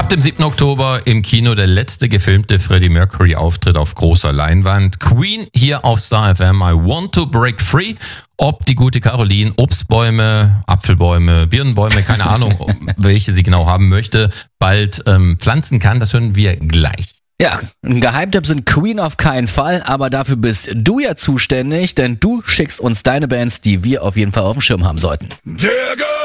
Ab dem 7. Oktober im Kino der letzte gefilmte Freddie Mercury-Auftritt auf großer Leinwand. Queen hier auf Star FM, I Want to Break Free. Ob die gute Caroline Obstbäume, Apfelbäume, Birnenbäume, keine Ahnung, welche sie genau haben möchte, bald pflanzen kann, das hören wir gleich. Ja, ein Geheimtipp sind Queen auf keinen Fall, aber dafür bist du ja zuständig, denn du schickst uns deine Bands, die wir auf jeden Fall auf dem Schirm haben sollten.